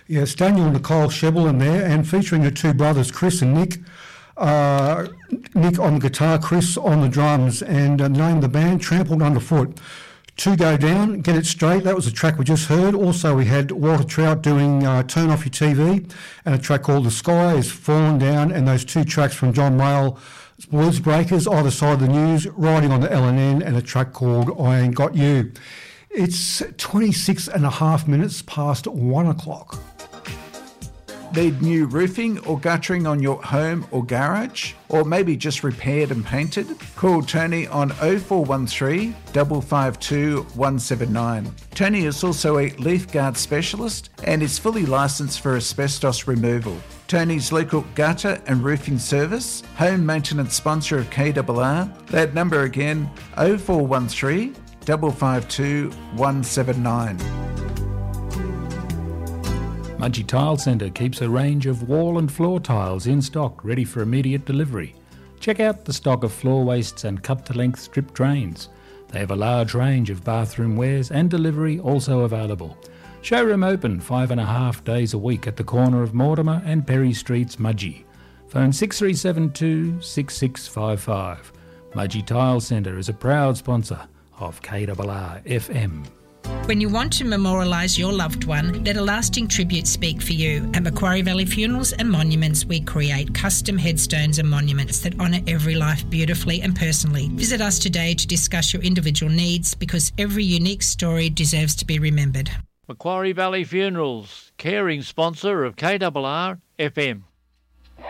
Yes, Daniel and Nicole Shebel in there, and featuring her two brothers, Chris and Nick. Nick on the guitar, Chris on the drums, and the name of the band, Trampled Underfoot. Two Go Down, Get It Straight, that was the track we just heard. Also we had Walter Trout doing Turn Off Your TV, and a track called The Sky Is Fallen Down, and those two tracks from John Mayall, Blues Breakers, Either Side of the News, Riding on the L&N, and a track called I Ain't Got You. It's 26 and a half minutes past 1 o'clock. Need new roofing or guttering on your home or garage? Or maybe just repaired and painted? Call Tony on 0413 552 179. Tony is also a leaf guard specialist and is fully licensed for asbestos removal. Tony's local gutter and roofing service, home maintenance sponsor of KRR. That number again, 0413 552 179. Mudgee Tile Centre keeps a range of wall and floor tiles in stock, ready for immediate delivery. Check out the stock of floor wastes and cut-to-length strip drains. They have a large range of bathroom wares and delivery also available. Showroom open 5.5 days a week at the corner of Mortimer and Perry Streets, Mudgee. Phone 6372 6655. Mudgee Tile Centre is a proud sponsor of KRR FM. When you want to memorialise your loved one, let a lasting tribute speak for you. At Macquarie Valley Funerals and Monuments, we create custom headstones and monuments that honour every life beautifully and personally. Visit us today to discuss your individual needs, because every unique story deserves to be remembered. Macquarie Valley Funerals, caring sponsor of KRR FM.